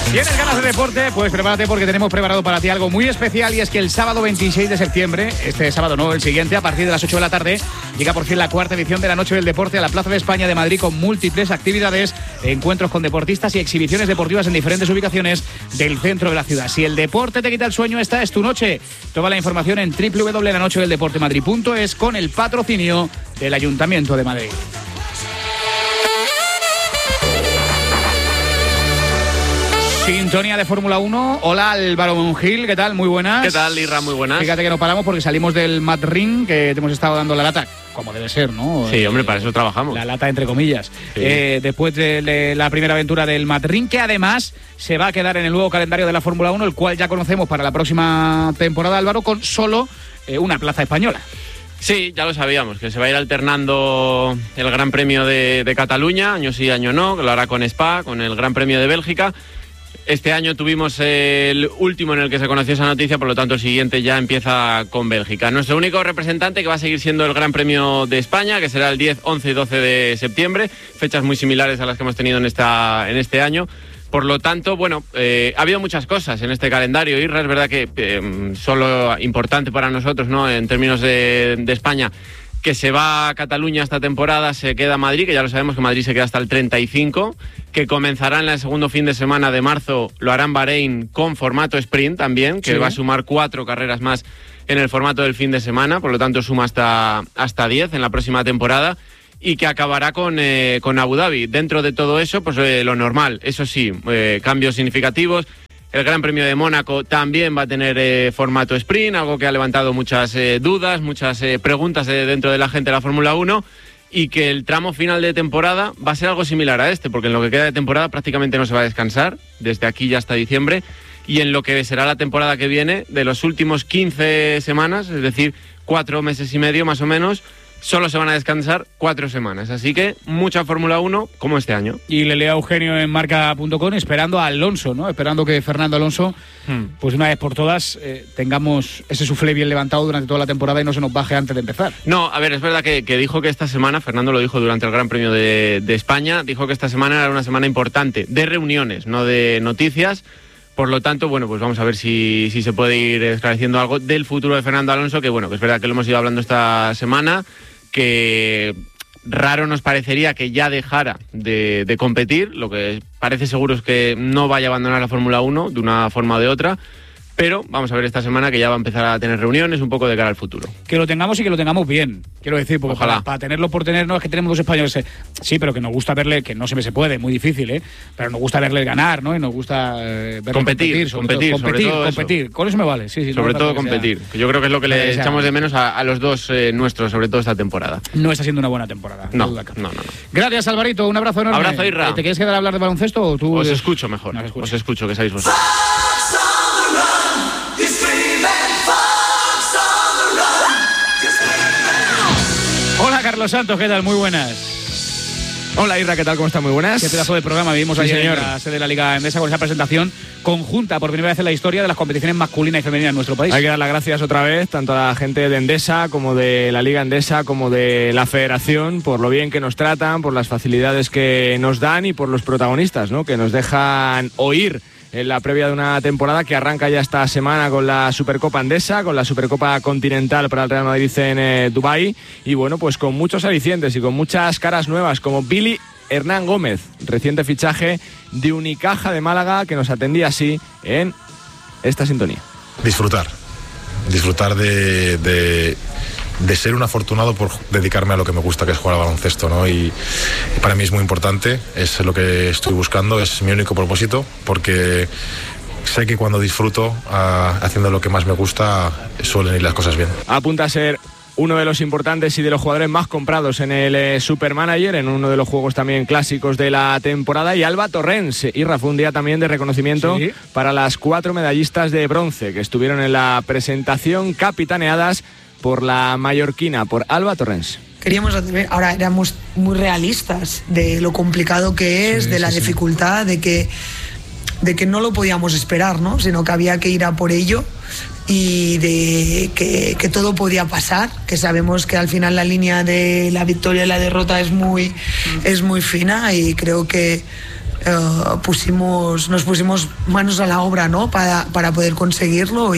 ¿Tienes ganas de deporte? Pues prepárate porque tenemos preparado para ti algo muy especial y es que el sábado 26 de septiembre, este sábado no, el siguiente, a partir de las 8 de la tarde, llega por fin la cuarta edición de la Noche del Deporte a la Plaza de España de Madrid con múltiples actividades, encuentros con deportistas y exhibiciones deportivas en diferentes ubicaciones del centro de la ciudad. Si el deporte te quita el sueño, esta es tu noche. Toda la información en www.lanochedeldeportemadrid.es con el patrocinio del Ayuntamiento de Madrid. Sintonía de Fórmula 1. Hola Álvaro Monjil, ¿qué tal? Muy buenas. ¿Qué tal, Irra? Muy buenas. Fíjate que no paramos porque salimos del Mad Ring, que te hemos estado dando la lata, como debe ser, ¿no? Sí, hombre, para eso trabajamos. La lata entre comillas. Sí. Después de la primera aventura del Mad Ring, que además se va a quedar en el nuevo calendario de la Fórmula 1, el cual ya conocemos para la próxima temporada, Álvaro, con solo una plaza española. Sí, ya lo sabíamos, que se va a ir alternando el Gran Premio de Cataluña, año sí, año no, que lo hará con Spa, con el Gran Premio de Bélgica. Este año tuvimos el último en el que se conoció esa noticia, por lo tanto el siguiente ya empieza con Bélgica. Nuestro único representante que va a seguir siendo el Gran Premio de España, que será el 10, 11 y 12 de septiembre, fechas muy similares a las que hemos tenido en este año. Por lo tanto, bueno, ha habido muchas cosas en este calendario, Irra, es verdad que solo importante para nosotros, ¿no? En términos de España, que se va a Cataluña esta temporada, se queda Madrid, que ya lo sabemos que Madrid se queda hasta el 35, que comenzará en el segundo fin de semana de marzo, lo hará en Bahrein con formato sprint también, que sí, va a sumar 4 carreras más en el formato del fin de semana, por lo tanto suma hasta 10 en la próxima temporada, y que acabará con Abu Dhabi. Dentro de todo eso, pues lo normal, eso sí, cambios significativos. El Gran Premio de Mónaco también va a tener formato sprint, algo que ha levantado muchas dudas, muchas preguntas dentro de la gente de la Fórmula 1, y que el tramo final de temporada va a ser algo similar a este, porque en lo que queda de temporada prácticamente no se va a descansar, desde aquí ya hasta diciembre, y en lo que será la temporada que viene, de los últimos 15 semanas, es decir, 4 meses y medio más o menos, solo se van a descansar 4 semanas, así que mucha Fórmula 1 como este año. Y le leo a Eugenio en marca.com esperando a Alonso, ¿no? Esperando que Fernando Alonso, pues una vez por todas, tengamos ese suflé bien levantado durante toda la temporada y no se nos baje antes de empezar. No, a ver, es verdad que dijo que esta semana, Fernando lo dijo durante el Gran Premio de España, dijo que esta semana era una semana importante de reuniones, no de noticias. Por lo tanto, bueno, pues vamos a ver si se puede ir esclareciendo algo del futuro de Fernando Alonso, que bueno, que es verdad que lo hemos ido hablando esta semana, que raro nos parecería que ya dejara de competir, lo que parece seguro es que no vaya a abandonar la Fórmula 1 de una forma o de otra, pero vamos a ver esta semana que ya va a empezar a tener reuniones un poco de cara al futuro. Que lo tengamos y que lo tengamos bien, quiero decir, porque ojalá. Para tenerlo por tener, no es que tenemos 2 españoles, sí, pero que nos gusta verle, que no se puede, muy difícil, pero nos gusta verle ganar, ¿no? Y nos gusta verle competir, con eso me vale, sí. Sobre todo competir, que yo creo que es lo que le echamos de menos a los dos nuestros, sobre todo esta temporada. No está siendo una buena temporada. No. Gracias, Alvarito, un abrazo enorme. Abrazo, Irra. ¿Te quieres quedar a hablar de baloncesto o tú? Os escucho mejor, os escucho, que sabéis vosotros. Hola Carlos Santos, ¿qué tal? Muy buenas. Hola Irra, ¿qué tal? ¿Cómo está? Muy buenas. Qué pedazo de programa vimos ayer en la sede de la Liga Endesa con esa presentación conjunta por primera vez en la historia de las competiciones masculinas y femeninas en nuestro país. Hay que dar las gracias otra vez tanto a la gente de Endesa como de la Liga Endesa como de la Federación por lo bien que nos tratan, por las facilidades que nos dan y por los protagonistas, ¿no? Que nos dejan oír en la previa de una temporada que arranca ya esta semana con la Supercopa Endesa, con la Supercopa Continental para el Real Madrid en Dubái, y bueno, pues con muchos alicientes y con muchas caras nuevas, como Billy Hernán Gómez, reciente fichaje de Unicaja de Málaga, que nos atendía así en esta sintonía. Disfrutar de ser un afortunado por dedicarme a lo que me gusta, que es jugar al baloncesto, ¿no? Y para mí es muy importante, es lo que estoy buscando, es mi único propósito, porque sé que cuando disfruto haciendo lo que más me gusta suelen ir las cosas bien. Apunta a ser uno de los importantes y de los jugadores más comprados en el Supermanager, en uno de los juegos también clásicos de la temporada. Y Alba Torrens, Irra, fue un día también de reconocimiento para las 4 medallistas de bronce que estuvieron en la presentación, capitaneadas por la mallorquina, por Alba Torrens. Queríamos hacer, ahora éramos muy realistas de lo complicado que es, de la dificultad, de que no lo podíamos esperar, ¿no? Sino que había que ir a por ello y de que todo podía pasar, que sabemos que al final la línea de la victoria y la derrota es muy fina, y creo que nos pusimos manos a la obra, ¿no? para poder conseguirlo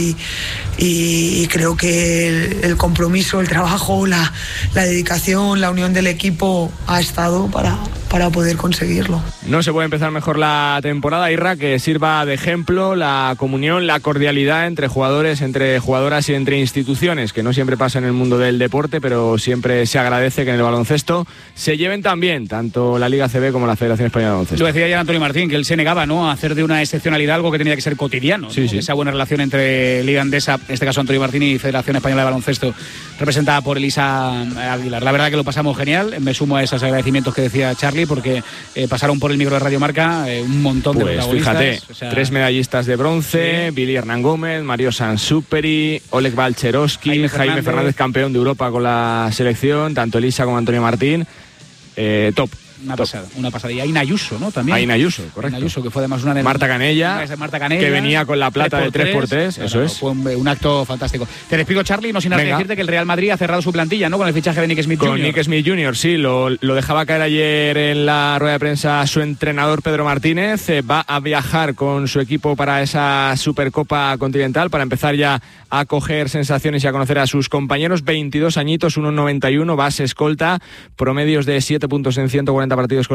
y creo que el compromiso, el trabajo, la dedicación, la unión del equipo ha estado para poder conseguirlo. No se puede empezar mejor la temporada, Irra, que sirva de ejemplo la comunión, la cordialidad entre jugadores, entre jugadoras y entre instituciones, que no siempre pasa en el mundo del deporte, pero siempre se agradece que en el baloncesto se lleven también tanto la Liga ACB como la Federación Española de Baloncesto. Lo decía ya Antonio Martín, que él se negaba, ¿no?, a hacer de una excepcionalidad algo que tenía que ser cotidiano, ¿no? Sí. Esa buena relación entre Liga Endesa, en este caso Antonio Martín, y Federación Española de Baloncesto, representada por Elisa Aguilar. La verdad que lo pasamos genial, me sumo a esos agradecimientos que decía Charlie, porque pasaron por el micro de Radio Marca un montón de protagonistas. Fíjate, 3 medallistas de bronce, sí. Billy Hernán Gómez, Mario Sansuperi, Oleg Balcherovsky, Jaime Fernández, campeón de Europa con la selección, tanto Elisa como Antonio Martín, top. Una pasada. Y Aina Ayuso, ¿no? También. Aina Ayuso, correcto. Aina Ayuso, que fue además una de Marta Canella, que venía con la plata de 3x3, eso es. Fue un acto fantástico. Te despido, Charlie, no sin antes decirte que el Real Madrid ha cerrado su plantilla, ¿no?, con el fichaje de Nick Smith Jr. Con Nick Smith Jr., sí, lo dejaba caer ayer en la rueda de prensa su entrenador Pedro Martínez. Va a viajar con su equipo para esa Supercopa Continental, para empezar ya a coger sensaciones y a conocer a sus compañeros. 22 añitos, 1,91, base escolta, promedios de 7 puntos en 140 partidos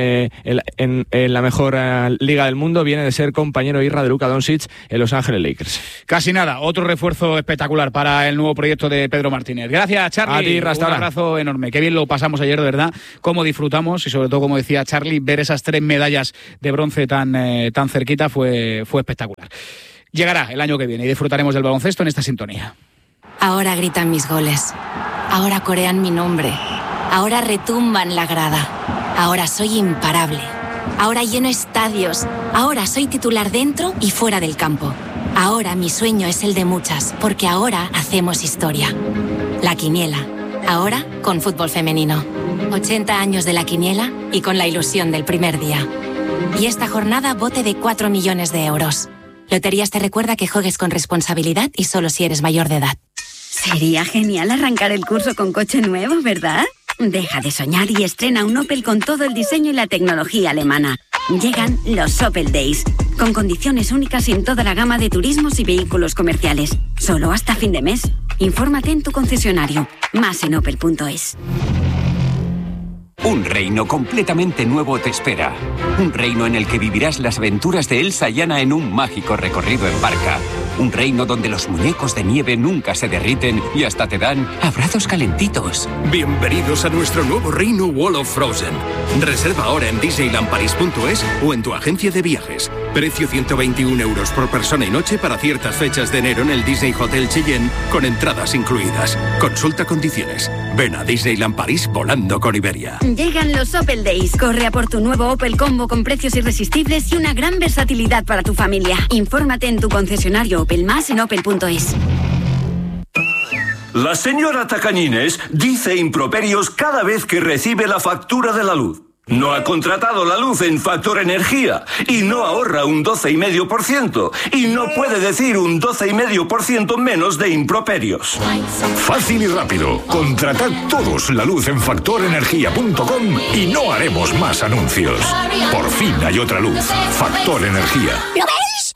en la mejor liga del mundo. Viene de ser compañero Irra de Luka Doncic en Los Ángeles Lakers. Casi nada, otro refuerzo espectacular para el nuevo proyecto de Pedro Martínez. Gracias, Charlie. A ti, Irra, hasta ahora. Un abrazo enorme. Qué bien lo pasamos ayer, de verdad. Cómo disfrutamos y sobre todo, como decía Charlie, ver esas 3 medallas de bronce tan cerquita fue espectacular. Llegará el año que viene y disfrutaremos del baloncesto en esta sintonía. Ahora gritan mis goles. Ahora corean mi nombre. Ahora retumban la grada. Ahora soy imparable. Ahora lleno estadios. Ahora soy titular dentro y fuera del campo. Ahora mi sueño es el de muchas, porque ahora hacemos historia. La Quiniela. Ahora con fútbol femenino. 80 años de La Quiniela y con la ilusión del primer día. Y esta jornada bote de 4 millones de euros. Loterías te recuerda que juegues con responsabilidad y solo si eres mayor de edad. Sería genial arrancar el curso con coche nuevo, ¿verdad? Deja de soñar y estrena un Opel con todo el diseño y la tecnología alemana. Llegan los Opel Days, con condiciones únicas en toda la gama de turismos y vehículos comerciales. Solo hasta fin de mes. Infórmate en tu concesionario. Más en opel.es. Un reino completamente nuevo te espera. Un reino en el que vivirás las aventuras de Elsa y Anna en un mágico recorrido en barca. Un reino donde los muñecos de nieve nunca se derriten y hasta te dan abrazos calentitos. Bienvenidos a nuestro nuevo reino Wall of Frozen. Reserva ahora en disneylandparis.es o en tu agencia de viajes. Precio 121 euros por persona y noche para ciertas fechas de enero en el Disney Hotel Cheyenne, con entradas incluidas. Consulta condiciones. Ven a Disneyland París volando con Iberia. Llegan los Opel Days. Corre a por tu nuevo Opel Combo con precios irresistibles y una gran versatilidad para tu familia. Infórmate en tu concesionario Opel, más en opel.es. La señora Tacañines dice improperios cada vez que recibe la factura de la luz. No ha contratado la luz en Factor Energía y no ahorra un 12,5% y no puede decir un 12,5% menos de improperios. Fácil y rápido. Contratad todos la luz en factorenergia.com y no haremos más anuncios. Por fin hay otra luz. Factor Energía. ¿Lo ves?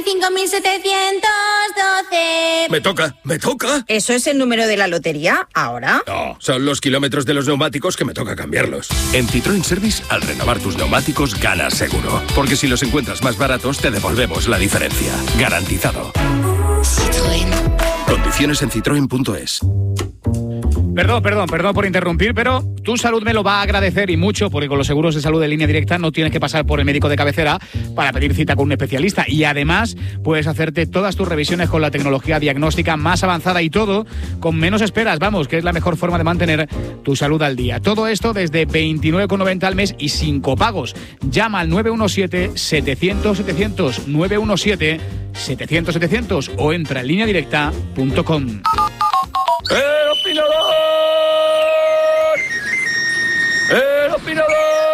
45.712. Me toca. ¿Eso es el número de la lotería? ¿Ahora? No, son los kilómetros de los neumáticos que me toca cambiarlos. En Citroën Service, al renovar tus neumáticos, ganas seguro. Porque si los encuentras más baratos, te devolvemos la diferencia. Garantizado. Citroën. Condiciones en citroen.es. Perdón por interrumpir, pero tu salud me lo va a agradecer y mucho, porque con los seguros de salud de Línea Directa no tienes que pasar por el médico de cabecera para pedir cita con un especialista, y además puedes hacerte todas tus revisiones con la tecnología diagnóstica más avanzada y todo con menos esperas, vamos, que es la mejor forma de mantener tu salud al día. Todo esto desde 29,90 al mes y sin copagos. Llama al 917-700-700, 917-700-700 o entra en lineadirecta.com. ¡El opinador! ¡El opinador!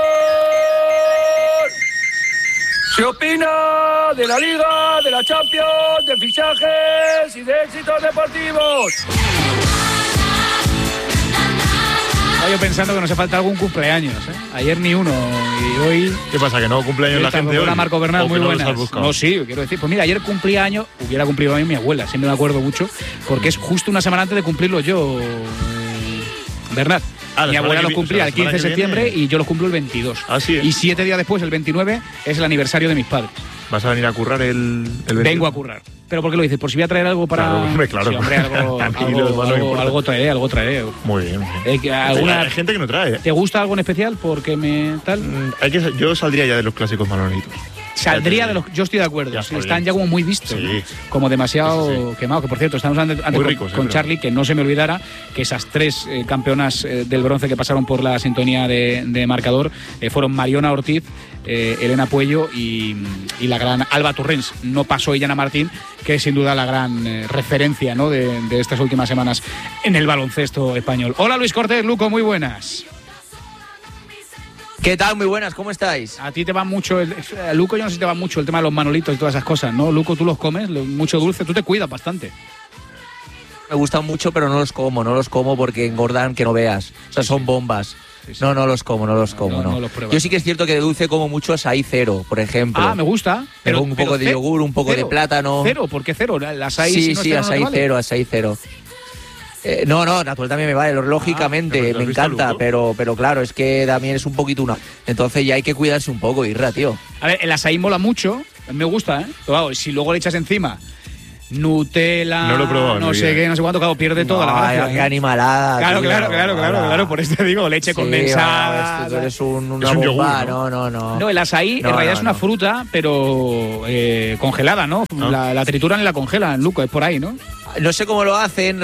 Se opina de la Liga, de la Champions, de fichajes y de éxitos deportivos. Estaba yo pensando que nos hace falta algún cumpleaños, ¿eh? Ayer ni uno y hoy... ¿Qué pasa, que no cumpleaños la gente hoy? Hola, Marco Bernal, muy buenas. No, sí, quiero decir, pues mira, ayer cumplía años, hubiera cumplido años mi abuela, siempre me acuerdo mucho, porque es justo una semana antes de cumplirlo yo, Bernat. Mi abuela lo cumplía el 15 de septiembre y yo lo cumplo el 22. Así es. Y 7 días después, el 29, es el aniversario de mis padres. ¿Vas a venir a currar el 22? Vengo a currar. ¿Pero por qué lo dices? ¿Por si voy a traer algo para...? Claro. Sí, hombre, algo traeré. Muy bien. Hay gente que no trae. ¿Te gusta algo en especial? Porque Yo saldría ya de los clásicos manolitos. Saldría de los... Yo estoy de acuerdo. Están ya como muy vistos. Sí. ¿No? Como demasiado quemados. Que por cierto, estamos antes con Charlie, que no se me olvidara que esas 3 campeonas del bronce que pasaron por la sintonía de marcador fueron Mariona Ortiz, Elena Puello y la gran Alba Torrens. No pasó Illana Martín, que es sin duda la gran referencia, ¿no?, de estas últimas semanas en el baloncesto español. Hola Luis Cortés, Luco, muy buenas. ¿Qué tal? Muy buenas, ¿cómo estáis? A ti te va mucho, Luco, yo no sé si te va mucho el tema de los manolitos y todas esas cosas, ¿no? Luco, tú los comes, mucho dulce, tú te cuidas bastante. Me gustan mucho, pero no los como porque engordan que no veas. O sea, son bombas. Sí. No los como. No los pruebas. Yo sí que es cierto que de dulce como mucho açaí cero, por ejemplo. Ah, me gusta. Pero un poco de yogur, un poco de plátano. ¿Cero? ¿Por qué cero? ¿El açaí? Sí, açaí cero. No, natural también me vale, lógicamente, me encanta, pero claro, es que también es un poquito una... Entonces ya hay que cuidarse un poco, Irra, tío. A ver, el açaí mola mucho, me gusta, ¿eh? Pero claro, si luego le echas encima Nutella, no lo he probado, no sé qué, no sé cuánto, claro, pierde toda la gracia. Qué animalada. Claro, por eso te digo, leche condensada. Esto es una bomba, yogur, ¿no? No, el açaí en realidad es una fruta, pero congelada, ¿no? La trituran y la congelan, Luco, es por ahí, ¿no? No sé cómo lo hacen al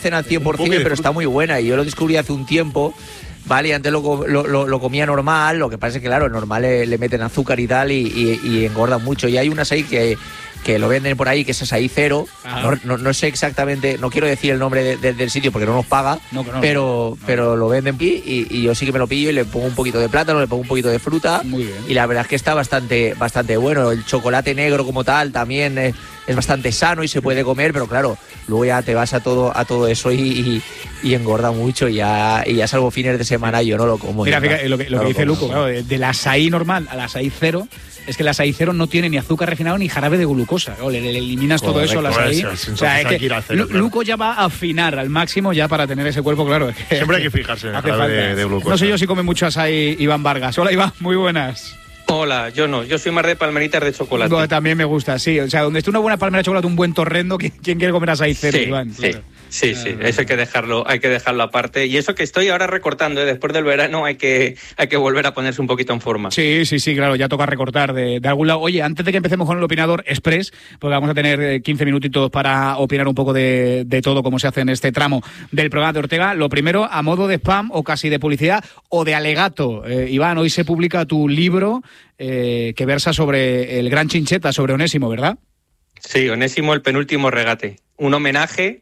100%, pero está muy buena y yo lo descubrí hace un tiempo. Vale, antes lo comía normal, lo que pasa es que claro, normal le meten azúcar y tal y engordan mucho. Y hay un açaí que lo venden por ahí, que es açaí cero. No sé exactamente, no quiero decir el nombre del sitio porque no nos paga, pero lo venden y yo sí que me lo pillo y le pongo un poquito de plátano, le pongo un poquito de fruta. Muy bien. Y la verdad es que está bastante bueno. El chocolate negro como tal también es bastante sano y se puede comer, pero claro, luego ya te vas a todo eso y engorda mucho y ya salvo fines de semana yo no lo como. Mira, fíjate, lo que dice Luco, claro, del açaí normal al açaí cero, es que el açaí cero no tiene ni azúcar refinado ni jarabe de glucosa. Le eliminas todo eso al açaí. O sea, es que Luco ya va a afinar al máximo ya para tener ese cuerpo, claro. Siempre hay que fijarse en el jarabe de glucosa. No sé yo si come mucho açaí Iván Vargas. Hola Iván, muy buenas. Hola, yo no, yo soy más de palmeritas de chocolate. No, también me gusta, sí. O sea, donde esté una buena palmera de chocolate, un buen torrendo, ¿quién quiere comer açaí cero, Iván? Sí, eso hay que dejarlo aparte. Y eso que estoy ahora recortando, después del verano hay que volver a ponerse un poquito en forma. Sí, claro, ya toca recortar de algún lado. Oye, antes de que empecemos con el opinador express, porque vamos a tener 15 minutitos para opinar un poco de todo, cómo se hace en este tramo del programa de Ortega. Lo primero, a modo de spam o casi de publicidad o de alegato. Iván, hoy se publica tu libro que versa sobre el gran Chincheta, sobre Onésimo, ¿verdad? Sí, Onésimo, el penúltimo regate. Un homenaje,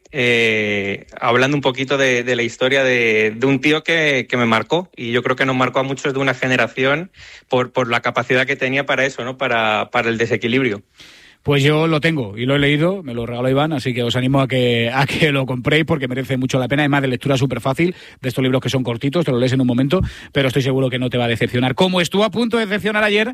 hablando un poquito de la historia de un tío que me marcó. Y yo creo que nos marcó a muchos de una generación por la capacidad que tenía para eso, ¿no? Para el desequilibrio. Pues yo lo tengo y lo he leído, me lo regaló Iván, así que os animo a que lo compréis porque merece mucho la pena. Además de lectura súper fácil, de estos libros que son cortitos, te lo lees en un momento, pero estoy seguro que no te va a decepcionar. Como estuvo a punto de decepcionar ayer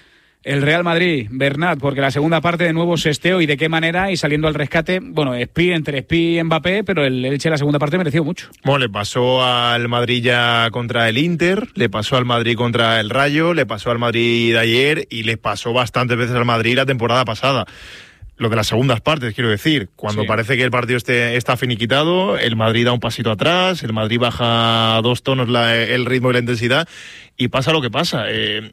el Real Madrid, Bernat, porque la segunda parte de nuevo sesteo y de qué manera y saliendo al rescate, bueno, entre Espí y Mbappé, pero el Elche la segunda parte mereció mucho. Bueno, le pasó al Madrid ya contra el Inter, le pasó al Madrid contra el Rayo, le pasó al Madrid ayer y le pasó bastantes veces al Madrid la temporada pasada. Lo de las segundas partes, quiero decir, cuando parece que el partido está finiquitado, el Madrid da un pasito atrás, el Madrid baja 2 tonos el ritmo y la intensidad y pasa lo que pasa.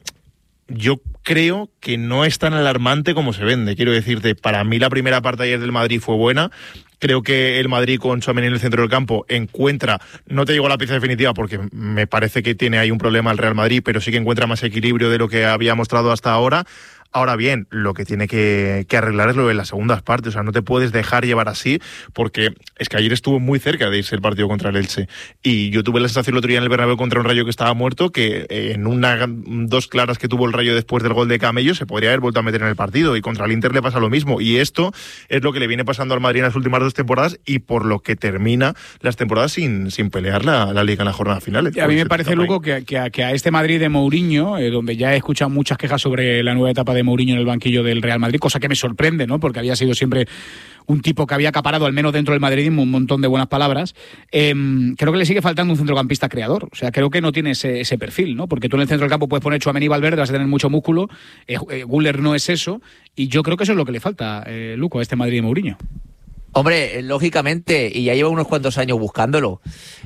Yo creo que no es tan alarmante como se vende. Quiero decirte, para mí la primera parte ayer del Madrid fue buena. Creo que el Madrid con Tchouaméni en el centro del campo encuentra, no te digo la pieza definitiva porque me parece que tiene ahí un problema el Real Madrid, pero sí que encuentra más equilibrio de lo que había mostrado hasta ahora. Ahora bien, lo que tiene que arreglar es lo de las segundas partes, o sea, no te puedes dejar llevar así, porque es que ayer estuvo muy cerca de irse el partido contra el Elche, y yo tuve la sensación el otro día en el Bernabéu contra un Rayo que estaba muerto, que en dos claras que tuvo el Rayo después del gol de Camello se podría haber vuelto a meter en el partido, y contra el Inter le pasa lo mismo, y esto es lo que le viene pasando al Madrid en las últimas 2 temporadas, y por lo que termina las temporadas sin pelear la Liga en las jornadas finales. A mí me parece, Luco, que a este Madrid de Mourinho, donde ya he escuchado muchas quejas sobre la nueva etapa de Mourinho en el banquillo del Real Madrid, cosa que me sorprende, ¿no? Porque había sido siempre un tipo que había acaparado, al menos dentro del madridismo, un montón de buenas palabras. Creo que le sigue faltando un centrocampista creador. O sea, creo que no tiene ese perfil, ¿no? Porque tú en el centro del campo puedes poner Tchouaméni y Valverde, vas a tener mucho músculo. Güler no es eso. Y yo creo que eso es lo que le falta, Luco, a este Madrid de Mourinho. Hombre, lógicamente, y ya lleva unos cuantos años buscándolo,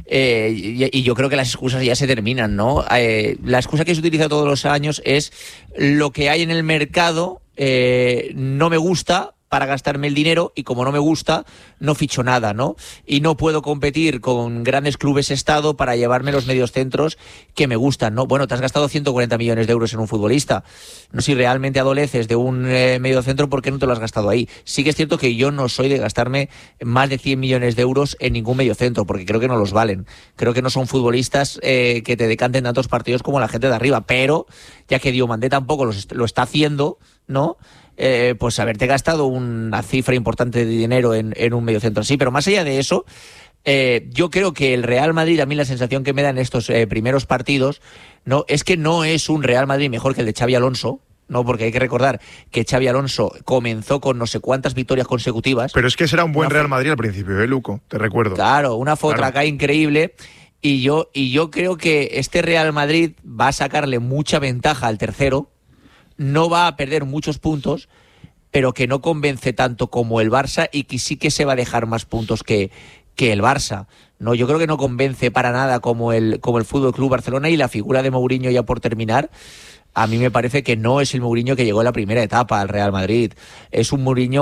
y yo creo que las excusas ya se terminan, ¿no? La excusa que se utiliza todos los años es lo que hay en el mercado, no me gusta para gastarme el dinero, y como no me gusta, no ficho nada, ¿no? Y no puedo competir con grandes clubes Estado para llevarme los mediocentros que me gustan, ¿no? Bueno, te has gastado 140 millones de euros en un futbolista. No sé si realmente adoleces de un mediocentro, ¿por qué no te lo has gastado ahí? Sí que es cierto que yo no soy de gastarme más de 100 millones de euros en ningún mediocentro, porque creo que no los valen. Creo que no son futbolistas que te decanten tantos partidos como la gente de arriba, pero ya que Diomandé tampoco lo está haciendo, ¿no? Pues haberte gastado una cifra importante de dinero en un mediocentro así. Pero más allá de eso, yo creo que el Real Madrid, a mí la sensación que me da en estos primeros partidos, no es que no es un Real Madrid mejor que el de Xavi Alonso, no, porque hay que recordar que Xavi Alonso comenzó con no sé cuántas victorias consecutivas. Pero es que será un buen Real Madrid al principio, Luco, te recuerdo. Claro, una fotra acá increíble. Y yo creo que este Real Madrid va a sacarle mucha ventaja al tercero. No va a perder muchos puntos, pero que no convence tanto como el Barça, y que sí que se va a dejar más puntos que el Barça. No, yo creo que no convence para nada como el Fútbol Club Barcelona, y la figura de Mourinho, ya por terminar, a mí me parece que no es el Mourinho que llegó en la primera etapa al Real Madrid. Es un Mourinho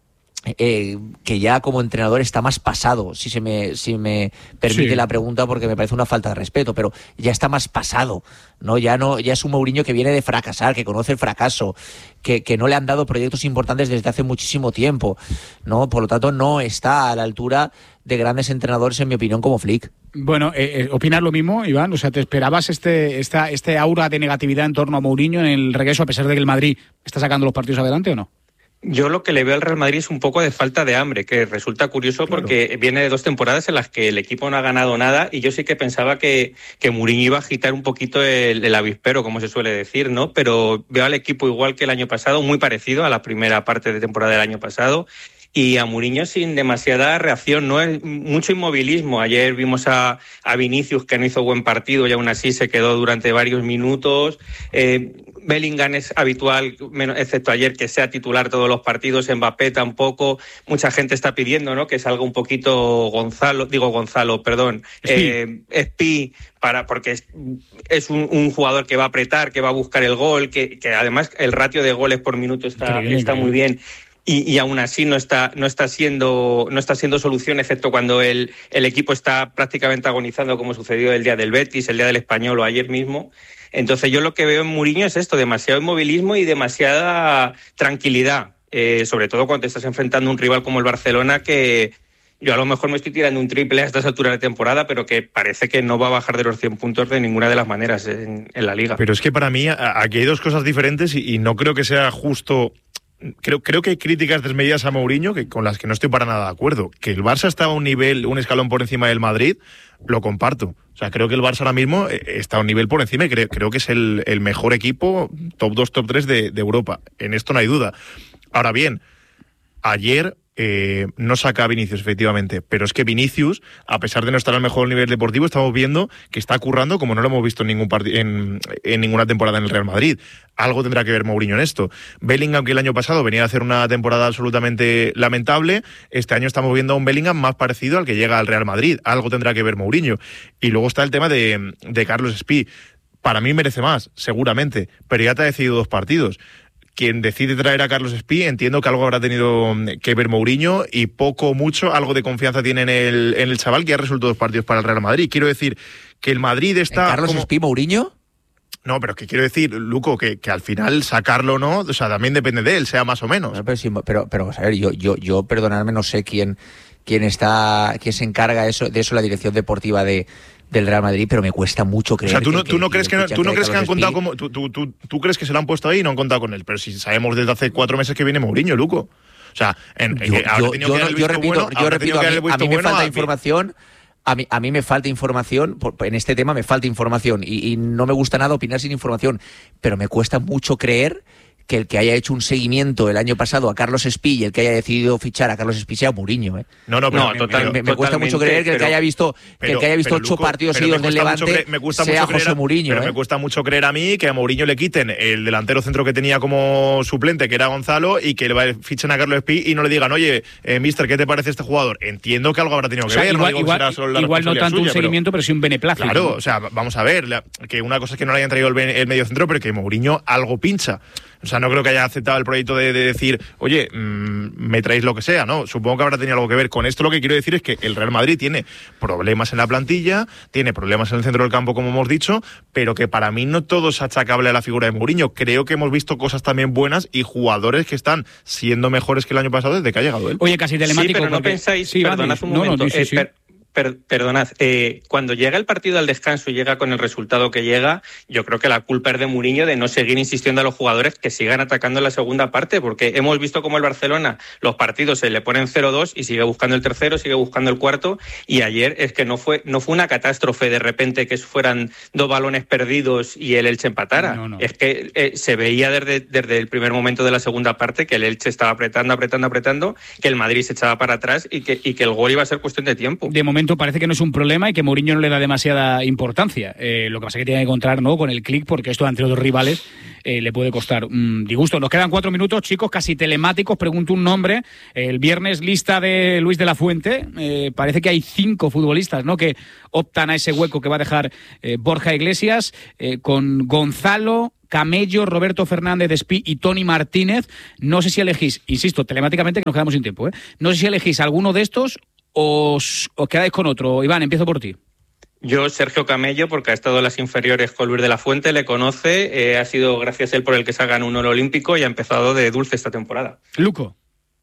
que ya como entrenador está más pasado, si me permite la pregunta, porque me parece una falta de respeto, pero ya está más pasado, ¿no? Ya es un Mourinho que viene de fracasar, que conoce el fracaso, que no le han dado proyectos importantes desde hace muchísimo tiempo, ¿no? Por lo tanto, no está a la altura de grandes entrenadores, en mi opinión, como Flick. Bueno, ¿opinas lo mismo, Iván? O sea, ¿te esperabas este aura de negatividad en torno a Mourinho en el regreso, a pesar de que el Madrid está sacando los partidos adelante, o no? Yo lo que le veo al Real Madrid es un poco de falta de hambre, que resulta curioso porque viene de 2 temporadas en las que el equipo no ha ganado nada, y yo sí que pensaba que Mourinho iba a agitar un poquito el avispero, como se suele decir, ¿no? Pero veo al equipo igual que el año pasado, muy parecido a la primera parte de temporada del año pasado, y a Mourinho sin demasiada reacción, no es mucho inmovilismo. Ayer vimos a Vinicius, que no hizo buen partido y aún así se quedó durante varios minutos. Bellingham es habitual, excepto ayer, que sea titular todos los partidos. Mbappé tampoco. Mucha gente está pidiendo, ¿no?, que salga un poquito Espí, porque es un jugador que va a apretar, que va a buscar el gol, que además el ratio de goles por minuto está muy bien. Y aún así no está siendo solución, excepto cuando el equipo está prácticamente agonizando, como sucedió el día del Betis, el día del Español o ayer mismo. Entonces yo lo que veo en Mourinho es esto, demasiado inmovilismo y demasiada tranquilidad, sobre todo cuando te estás enfrentando a un rival como el Barcelona, que yo a lo mejor me estoy tirando un triple a estas alturas de temporada, pero que parece que no va a bajar de los 100 puntos de ninguna de las maneras en la Liga. Pero es que para mí aquí hay 2 cosas diferentes y no creo que sea justo. Creo que hay críticas desmedidas a Mourinho con las que no estoy para nada de acuerdo. Que el Barça estaba un escalón por encima del Madrid, lo comparto. O sea, creo que el Barça ahora mismo está a un nivel por encima y creo que es el mejor equipo, top 2, top 3 de Europa. En esto no hay duda. Ahora bien, ayer no saca a Vinicius, efectivamente, pero es que Vinicius, a pesar de no estar al mejor nivel deportivo, estamos viendo que está currando como no lo hemos visto en ninguna temporada en el Real Madrid. Algo tendrá que ver Mourinho en esto. Bellingham, que el año pasado venía a hacer una temporada absolutamente lamentable, este año estamos viendo a un Bellingham más parecido al que llega al Real Madrid. Algo tendrá que ver Mourinho. Y luego está el tema de Carlos Espí. Para mí merece más, seguramente, pero ya te ha decidido 2 partidos. Quien decide traer a Carlos Espí, entiendo que algo habrá tenido que ver Mourinho, y poco o mucho algo de confianza tiene en el chaval, que ha resuelto 2 partidos para el Real Madrid. Quiero decir que el Madrid está... ¿Carlos Espí, Mourinho? No, pero es que quiero decir, Luco, que al final sacarlo no, o sea, también depende de él, sea más o menos. Pero a ver, yo perdonadme, no sé quién se encarga de eso, la dirección deportiva del Real Madrid, pero me cuesta mucho creer. O sea, tú no crees que han contado como tú crees que se lo han puesto ahí y no han contado con él, pero si sabemos desde hace 4 meses que viene Mourinho, Luco. O sea, yo repito, a mí me falta información. A mí me falta información, en este tema me falta información y no me gusta nada opinar sin información, pero me cuesta mucho creer que el que haya hecho un seguimiento el año pasado a Carlos Espí y el que haya decidido fichar a Carlos Espí sea Mourinho. No, me cuesta mucho creer que el que haya visto 8 partidos seguidos del Levante sea José Mourinho. Pero me cuesta mucho creer a mí que a Mourinho le quiten el delantero centro que tenía como suplente, que era Gonzalo, y que le fichen a Carlos Espí y no le digan, oye, mister, ¿qué te parece este jugador? Entiendo que algo habrá tenido que ver. Igual no tanto un seguimiento, pero sí un beneplácito. Claro, o sea, vamos a ver, que una cosa es que no le hayan traído el medio centro, pero que Mourinho algo pincha. O sea, no creo que haya aceptado el proyecto de decir, oye, me traéis lo que sea, ¿no? Supongo que habrá tenido algo que ver. Con esto lo que quiero decir es que el Real Madrid tiene problemas en la plantilla, tiene problemas en el centro del campo, como hemos dicho, pero que para mí no todo es achacable a la figura de Mourinho. Creo que hemos visto cosas también buenas y jugadores que están siendo mejores que el año pasado desde que ha llegado él. Oye, casi telemático. Sí, pero no pensáis, perdonad un momento, perdonad, cuando llega el partido al descanso y llega con el resultado que llega, yo creo que la culpa es de Mourinho de no seguir insistiendo a los jugadores que sigan atacando en la segunda parte, porque hemos visto cómo el Barcelona, los partidos se le ponen 0-2 y sigue buscando el tercero, sigue buscando el cuarto, y ayer es que no fue una catástrofe de repente que fueran 2 balones perdidos y el Elche empatara. No. Es que se veía desde el primer momento de la segunda parte que el Elche estaba apretando, que el Madrid se echaba para atrás y que el gol iba a ser cuestión de tiempo. De momento parece que no es un problema y que Mourinho no le da demasiada importancia. Lo que pasa es que tiene que encontrar, ¿no?, con el clic, porque esto entre dos rivales le puede costar un disgusto. Nos quedan 4 minutos, chicos, casi telemáticos. Pregunto un nombre. El viernes, lista de Luis de la Fuente. Parece que hay 5 futbolistas, ¿no?, que optan a ese hueco que va a dejar Borja Iglesias, con Gonzalo, Camello, Roberto Fernández, Espí y Toni Martínez. No sé si elegís, insisto, telemáticamente, que nos quedamos sin tiempo, no sé si elegís alguno de estos o os quedáis con otro. Iván, empiezo por ti. Yo, Sergio Camello, porque ha estado en las inferiores con Luis de la Fuente, le conoce, ha sido gracias a él por el que se ha ganado un oro olímpico y ha empezado de dulce esta temporada. Luco.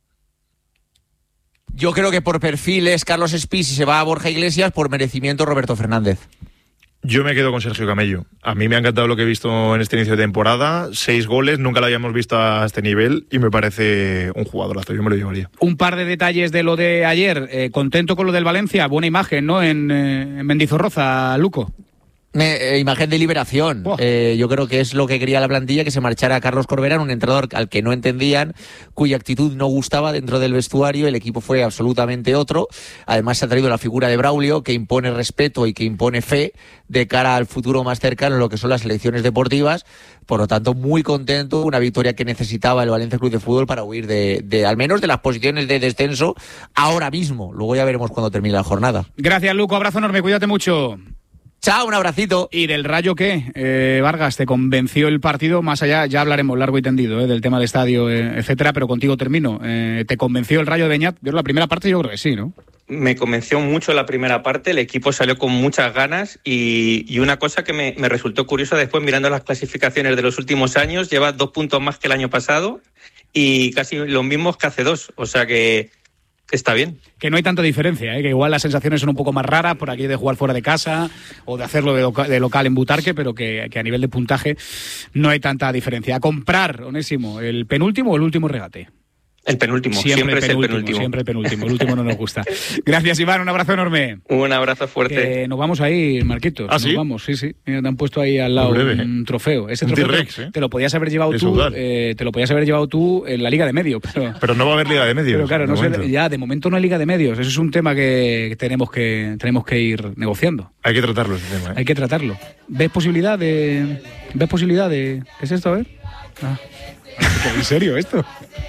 Yo creo que por perfil es Carlos Espí, si se va a Borja Iglesias, por merecimiento Roberto Fernández. Yo me quedo con Sergio Camello. A mí me ha encantado lo que he visto en este inicio de temporada. 6 goles, nunca lo habíamos visto a este nivel y me parece un jugadorazo. Yo me lo llevaría. Un par de detalles de lo de ayer. Contento con lo del Valencia. Buena imagen, ¿no?, en Mendizorroza, Luco. Imagen de liberación. Yo creo que es lo que quería la plantilla, que se marchara Carlos Corberán, un entrenador al que no entendían, cuya actitud no gustaba dentro del vestuario. El equipo fue absolutamente otro. Además se ha traído la figura de Braulio, que impone respeto y que impone fe de cara al futuro más cercano en lo que son las elecciones deportivas. Por lo tanto, muy contento, una victoria que necesitaba el Valencia Club de Fútbol para huir de al menos de las posiciones de descenso ahora mismo. Luego ya veremos cuando termine la jornada. Gracias, Luco, abrazo enorme, cuídate mucho. Chao, un abracito. ¿Y del Rayo qué? Vargas, ¿te convenció el partido? Más allá, ya hablaremos largo y tendido del tema del estadio, etcétera, pero contigo termino. ¿Te convenció el Rayo de Beñat? Yo la primera parte yo creo que sí, ¿no? Me convenció mucho la primera parte, el equipo salió con muchas ganas y una cosa que me resultó curiosa después mirando las clasificaciones de los últimos años, lleva 2 puntos más que el año pasado y casi los mismos que hace 2, o sea que está bien. Que no hay tanta diferencia, que igual las sensaciones son un poco más raras por aquí de jugar fuera de casa o de hacerlo de local en Butarque, pero que a nivel de puntaje no hay tanta diferencia. A comprar, Onésimo, ¿el penúltimo o el último regate? El penúltimo, siempre es el penúltimo. Siempre el penúltimo, el último no nos gusta. Gracias, Iván, un abrazo enorme. Un abrazo fuerte. Nos vamos ahí, Marquitos. ¿Ah, sí? Nos vamos, sí. Mira, te han puesto ahí al lado un trofeo. Ese trofeo T-Rex, te lo podías haber llevado tú. Te lo podías haber llevado tú en la Liga de Medio. Pero no va a haber Liga de Medios. Pero claro, de momento no hay Liga de Medios. Eso es un tema que tenemos que ir negociando. Hay que tratarlo ese tema, Hay que tratarlo. ¿Ves posibilidad de...? ¿Qué es esto? A ver. ¿En serio esto?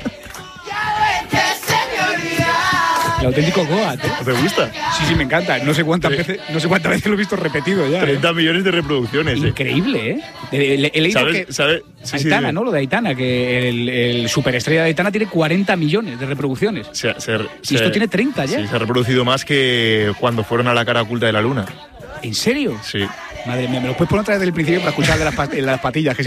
El auténtico Goat, ¿Te gusta? Sí, me encanta. No sé cuántas veces lo he visto repetido ya. 30 millones de reproducciones. Increíble, He leído que Aitana, ¿no? Lo de Aitana, que el superestrella de Aitana tiene 40 millones de reproducciones. Y esto tiene 30 ya. Sí, se ha reproducido más que cuando fueron a la cara oculta de la luna. ¿En serio? Sí. Madre mía, me lo puedes poner otra vez del principio para escuchar de las patillas, que